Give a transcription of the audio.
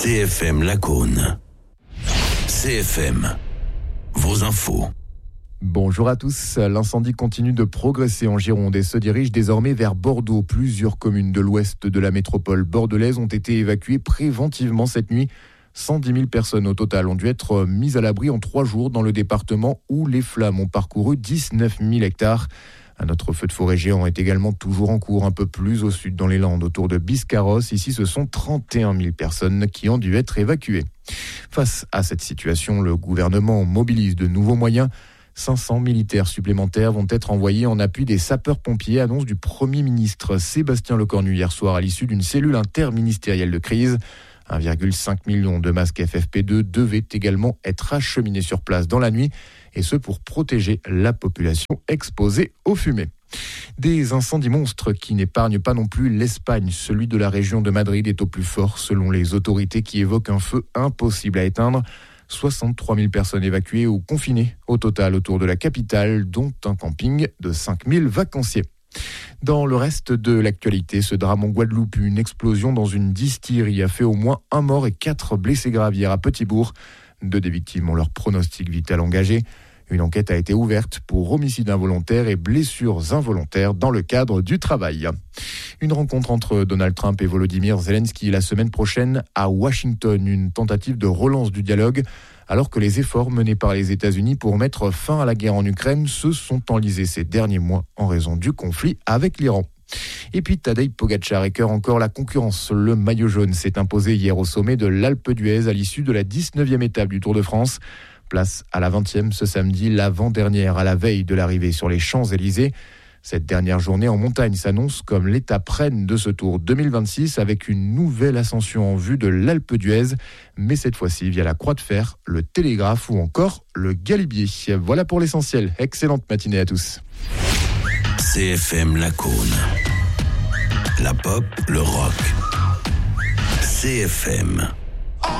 CFM Lacaune. CFM, vos infos. Bonjour à tous. L'incendie continue de progresser en Gironde et se dirige désormais vers Bordeaux. Plusieurs communes de l'ouest de la métropole bordelaise ont été évacuées préventivement cette nuit. 110 000 personnes au total ont dû être mises à l'abri en 3 jours dans le département où les flammes ont parcouru 19 000 hectares. Un autre feu de forêt géant est également toujours en cours un peu plus au sud dans les Landes, autour de Biscarrosse. Ici, ce sont 31 000 personnes qui ont dû être évacuées. Face à cette situation, le gouvernement mobilise de nouveaux moyens. 500 militaires supplémentaires vont être envoyés en appui des sapeurs-pompiers, annonce du Premier ministre Sébastien Lecornu hier soir à l'issue d'une cellule interministérielle de crise. 1,5 million de masques FFP2 devaient également être acheminés sur place dans la nuit, et ce pour protéger la population exposée aux fumées. Des incendies monstres qui n'épargnent pas non plus l'Espagne. Celui de la région de Madrid est au plus fort selon les autorités qui évoquent un feu impossible à éteindre. 63 000 personnes évacuées ou confinées au total autour de la capitale, dont un camping de 5 000 vacanciers. Dans le reste de l'actualité, ce drame en Guadeloupe, une explosion dans une distillerie a fait au moins 1 mort et 4 blessés graves hier à Petit-Bourg. 2 des victimes ont leur pronostic vital engagé. Une enquête a été ouverte pour homicide involontaire et blessures involontaires dans le cadre du travail. Une rencontre entre Donald Trump et Volodymyr Zelensky la semaine prochaine à Washington, une tentative de relance du dialogue, alors que les efforts menés par les États-Unis pour mettre fin à la guerre en Ukraine se sont enlisés ces derniers mois en raison du conflit avec l'Iran. Et puis Tadej Pogačar écœure encore la concurrence. Le maillot jaune s'est imposé hier au sommet de l'Alpe d'Huez à l'issue de la 19e étape du Tour de France. Place à la 20e ce samedi, l'avant-dernière à la veille de l'arrivée sur les Champs-Élysées. Cette dernière journée en montagne s'annonce comme l'étape reine de ce Tour 2026 avec une nouvelle ascension en vue de l'Alpe d'Huez, mais cette fois-ci via la Croix de Fer, le Télégraphe ou encore le Galibier. Voilà pour l'essentiel. Excellente matinée à tous. CFM Lacaune. La pop, le rock. CFM.